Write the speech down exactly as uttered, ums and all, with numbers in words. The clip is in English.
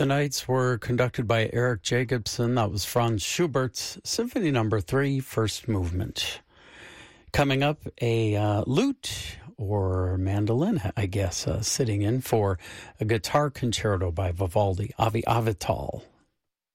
The nights were conducted by Eric Jacobson. That was Franz Schubert's Symphony Number Three, First Movement. Coming up, a uh, lute or mandolin, I guess, uh, sitting in for a guitar concerto by Vivaldi, Avi Avital.